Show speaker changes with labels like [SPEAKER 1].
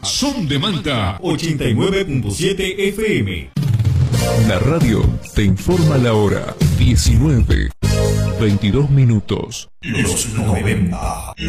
[SPEAKER 1] Son de Manta 89.7 FM.
[SPEAKER 2] La radio te informa la hora 19:22.
[SPEAKER 1] Los 90.